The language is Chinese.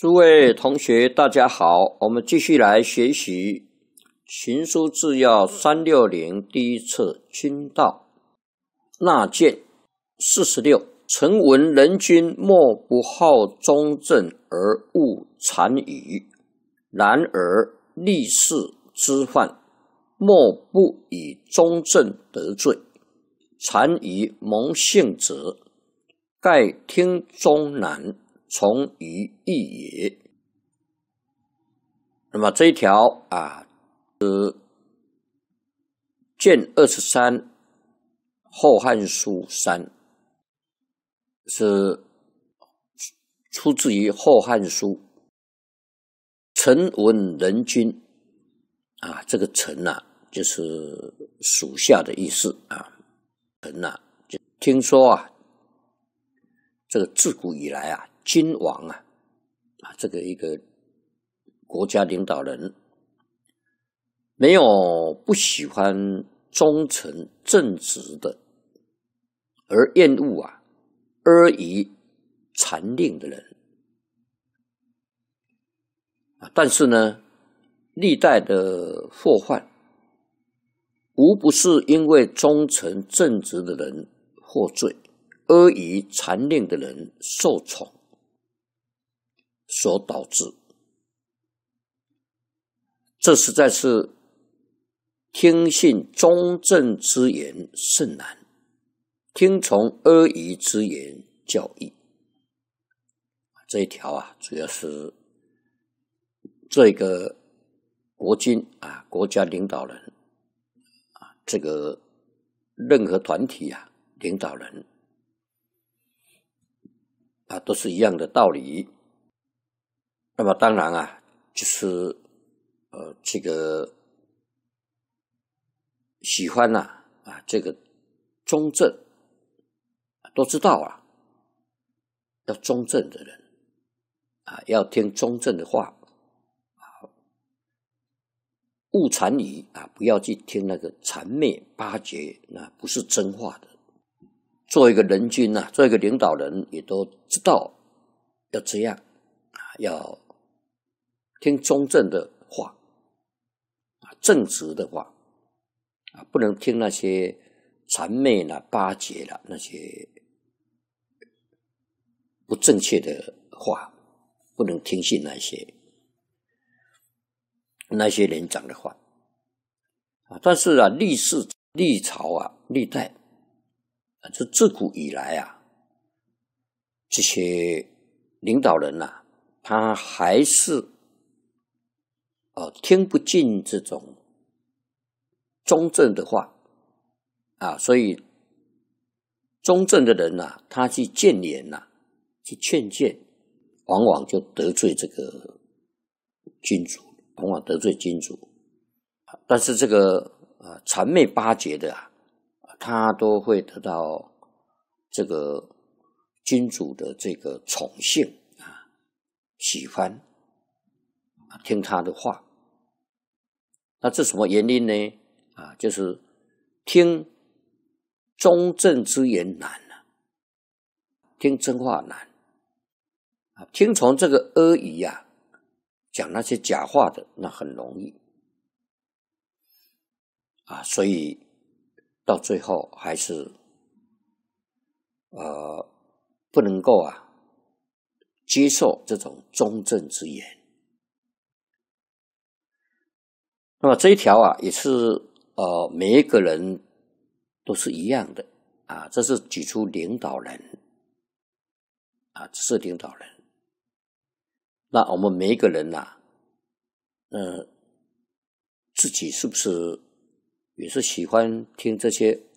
诸位同学，大家好，我们继续来学习《行书治要360》第一册君道纳谏46。臣闻人君莫不好忠正而恶谄谀，然而立事之犯，莫不以忠正得罪，谄谀蒙幸者，盖听忠难，从于义也。那么这一条是卷23后汉书3，是出自于后汉书。臣闻人君这个臣就是属下的意思臣就听说这个自古以来君王这个一个国家领导人没有不喜欢忠诚正直的，而厌恶阿谀谄佞的人但是呢，历代的祸患无不是因为忠诚正直的人获罪，阿谀谄佞的人受宠所导致。这实在是听信忠正之言甚难，听从阿谀之言较易。这一条主要是这个国君国家领导人这个任何团体领导人都是一样的道理。那么当然就是这个喜欢这个忠正都知道要忠正的人要听忠正的话勿谄谀不要去听那个谄媚巴结，那不是真话的。作为一个人君作为一个领导人，也都知道要这样要听忠正的话正直的话不能听那些谄媚巴结那些不正确的话，不能听信那些人讲的话但是历世历朝历代这自古以来这些领导人他还是听不进这种忠正的话所以忠正的人他去谏言去劝谏，往往就得罪这个君主，往往得罪君主。但是这个谄媚巴结的他都会得到这个君主的这个宠幸喜欢听他的话。那这什么原因呢就是听忠正之言难听真话难听从这个阿谀讲那些假话的那很容易所以到最后还是不能够接受这种忠正之言。那么这一条也是每一个人都是一样的这是举出领导人这是领导人。那我们每一个人自己是不是也是喜欢听这些